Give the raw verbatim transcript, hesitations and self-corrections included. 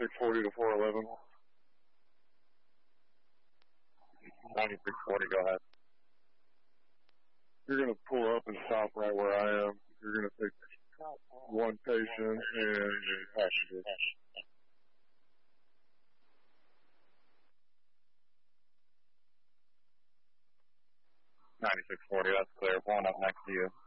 forty to four eleven. ninety-six forty, go ahead. You're going to pull up and stop right where I am. You're going to take one patient and a passenger. ninety-six forty, that's clear. Pulling up next to you.